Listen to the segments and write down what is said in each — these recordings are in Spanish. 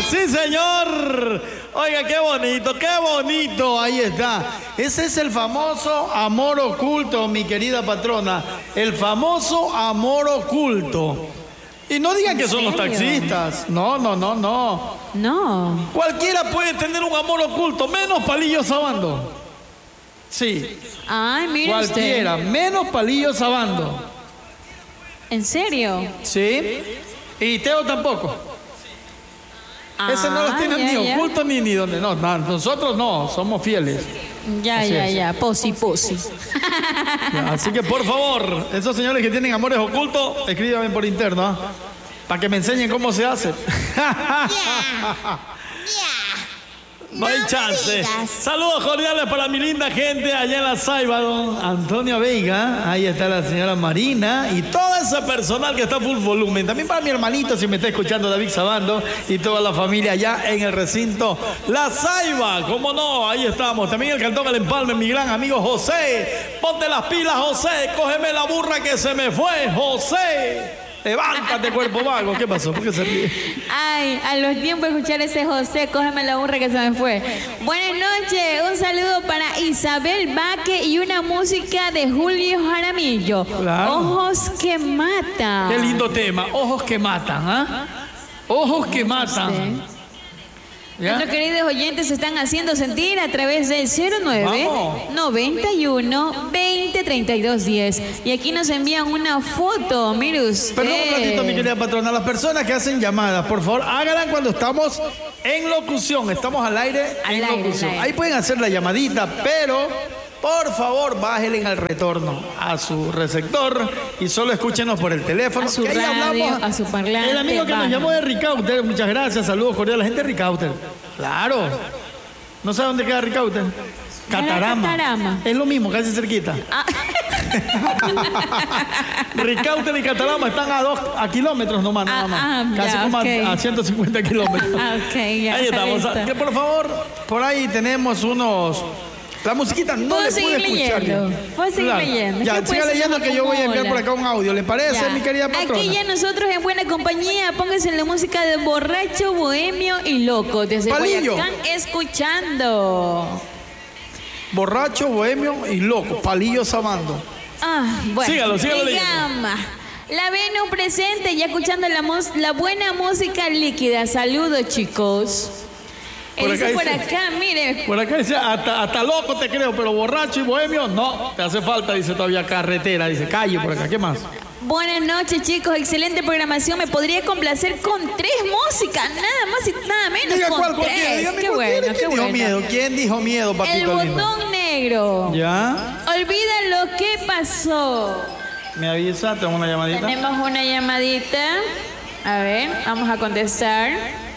Sí, señor. Oiga, qué bonito. Ahí está. Ese es el famoso amor oculto, mi querida patrona. El famoso amor oculto. Y no digan que son los taxistas. No. No. Cualquiera puede tener un amor oculto, menos Palillo Sabando. Sí. Ay, mire cualquiera, usted. menos Palillo Sabando. ¿En serio? Sí. Y Teo tampoco. Ese no los tienen ni ocultos ni donde. No, nosotros no, somos fieles. Ya. Posi. Ya, así que por favor, esos señores que tienen amores ocultos, escríbanme por interno, ¿ah? Para que me enseñen cómo se hace. No hay chance. Saludos cordiales para mi linda gente allá en La Ceiba, don Antonio Veiga. Ahí está la señora Marina y todo ese personal que está a full volumen. También para mi hermanito, si me está escuchando, David Sabando, y toda la familia allá en el recinto La Ceiba. ¿Cómo no? Ahí estamos. También el cantón El Empalme, mi gran amigo José. Ponte las pilas, José. Cógeme la burra que se me fue, José. Levántate, cuerpo vago. ¿Qué pasó? ¿Por qué se ríe? Ay, a los tiempos de escuchar ese José, cógeme la burra que se me fue. Buenas noches, un saludo para Isabel Baque y una música de Julio Jaramillo. Claro. Ojos que matan. Qué lindo tema. Ojos que matan, ¿ah? Ojos que matan. ¿Ya? Nuestros queridos oyentes se están haciendo sentir a través del 09 91 20 32 10. Y aquí nos envían una foto, mire usted. Perdón un ratito, mi querida patrona. Las personas que hacen llamadas, por favor, háganlas cuando estamos en locución. Estamos al aire en locución. Ahí pueden hacer la llamadita, pero por favor, bájenle al retorno a su receptor y solo escúchenos por el teléfono. A su radio, a su parlante. El amigo que nos llamó de Ricauter, muchas gracias, saludos cordiales. La gente de Ricauter. Claro. ¿No sabe dónde queda Ricauter? Catarama. Es lo mismo, casi cerquita. Ricauter y Catarama están a kilómetros nomás, nada más. Casi como a 150 kilómetros. Ahí estamos. Que por favor, por ahí tenemos unos... La musiquita no le pude escuchar. Puedo seguir leyendo. Ya, siga leyendo que yo voy a enviar por acá un audio. ¿Le parece, mi querida patrona? Aquí ya nosotros en buena compañía. Pónganse la música de Borracho, Bohemio y Loco. Desde Guayacán escuchando. Borracho, Bohemio y Loco. Palillo Sabando. Bueno. Sígalo leyendo. La Venus presente y escuchando la buena música líquida. Saludos, chicos. Por acá, mire. Por acá dice, hasta loco te creo, pero borracho y bohemio, no. Te hace falta, dice todavía carretera. Dice, calle por acá. ¿Qué más? Buenas noches, chicos. Excelente programación. Me podría complacer con 3 músicas. Nada más y nada menos. Diga con cuál, 3. Dígame qué bueno, qué ¿Quién dijo miedo? ¿Quién dijo miedo, papito El botón lindo? negro. ¿Ya? Olvida lo que pasó. ¿Me avisa? ¿Tengo una llamadita? Tenemos una llamadita. A ver, vamos a contestar.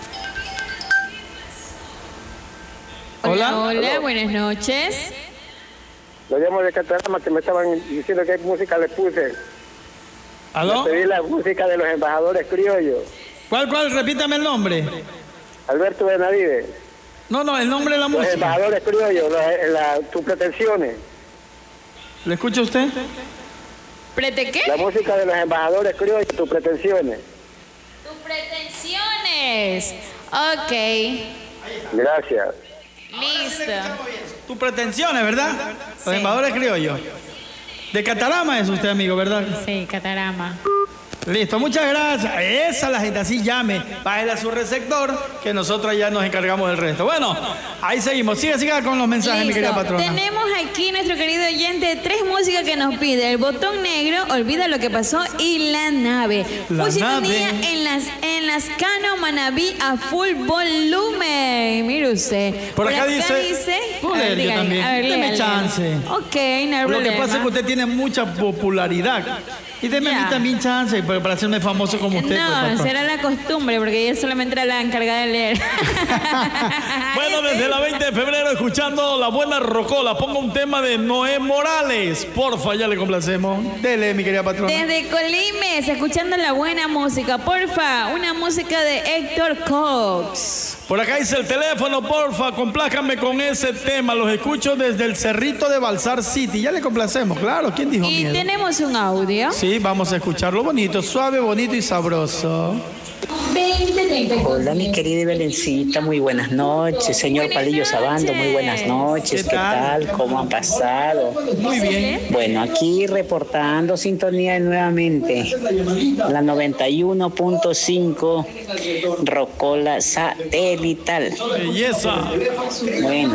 Hola, buenas noches. Lo llamo de Catarama, que me estaban diciendo qué música le puse. ¿Aló? Le pedí la música de los embajadores criollos. ¿Cuál? Repítame el nombre. Alberto Benavides. No, el nombre de la música. Los embajadores criollos, tus pretensiones. ¿Le escucha usted? ¿Prete qué? La música de los embajadores criollos, tus pretensiones. Tus pretensiones. Ok. Gracias. Listo. Tus pretensiones, ¿verdad? Sí. Los embajadores criollos. De Catarama es usted, amigo, ¿verdad? Sí, Catarama. Listo, muchas gracias. Esa la gente así llame, bájela a su receptor, que nosotros ya nos encargamos del resto. Bueno, ahí seguimos. Siga con los mensajes, mi querida patrona. Tenemos aquí nuestro querido oyente 3 músicas que nos pide. El botón negro, Olvida lo que pasó y La Nave. Sintonía en las Cano Manabí a full volumen. Mire usted. Por acá dice puedo leer yo también. Deme chance. Ok, no hay problema. Lo que pasa es que usted tiene mucha popularidad. Y deme a mí también chance para hacerme famoso como usted. No, será la costumbre, porque ella solamente era la encargada de leer. Bueno, desde la 20 de febrero, escuchando la buena rocola. Ponga un tema de Noé Morales. Porfa, ya le complacemos. Dele, mi querida patrona. Desde Colimes, escuchando la buena música. Porfa, una música de Héctor Cox. Por acá dice el teléfono, porfa, complácame con ese tema. Los escucho desde el Cerrito de Balsar City. Ya le complacemos, claro. ¿Quién dijo Y miedo? tenemos un audio. Sí, vamos a escucharlo bonito, suave, bonito y sabroso. Hola, mi querida Belencita, muy buenas noches. Señor Buenas Palillo Sabando, noches. muy buenas noches. ¿Qué ¿Qué tal? tal? ¿Cómo han pasado? Muy bien. Bueno, aquí reportando sintonía nuevamente. La 91.5 Rocola Satelital. Belleza. Bueno,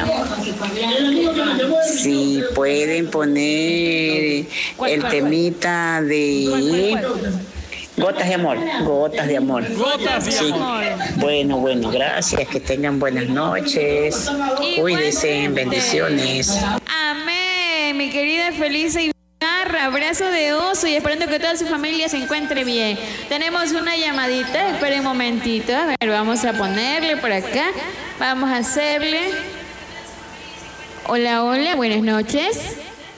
si pueden poner el temita de Gotas de Amor, Gotas de Amor. Gotas de Sí. amor. Bueno, gracias, que tengan buenas noches. Cuídense, bendiciones. Amén, mi querida Felisa y Garra, abrazo de oso y esperando que toda su familia se encuentre bien. Tenemos una llamadita, esperen un momentito, a ver, vamos a ponerle por acá, vamos a hacerle. Hola, buenas noches.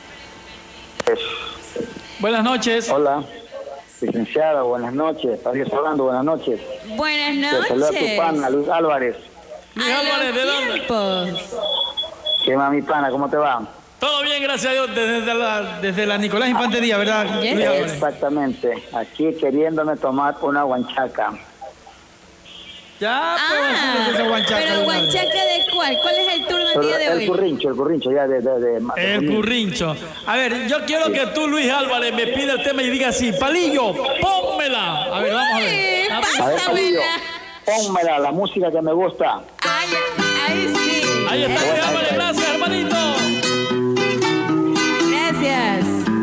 Buenas noches. Hola, licenciada, buenas noches. Pablo Sabando, buenas noches. Buenas Te saluda tu noches. pana, Luis Álvarez. Luis A Álvarez, ¿de los dónde? tiempos. ¿Qué más, mi pana? ¿Cómo te va? Todo bien, gracias a Dios, desde la Nicolás Infantería, ¿verdad? Yes. Luis Álvarez? Exactamente. Aquí queriéndome tomar una guanchaca. Ya, pues, decirles esa guanchaca de pero una vez. guanchaca de cuál? ¿Cuál es el turno el Pero día de el hoy? currincho, ya de El currincho. A ver, yo quiero que tú, Luis Álvarez, me pida el tema y diga así, Palillo, pónmela. A ver, vamos a ver. Uy, A ver, Palillo, pásamela. pónmela, la música que me gusta. Ay, ahí sí. Ahí está, Luis Álvarez, gracias.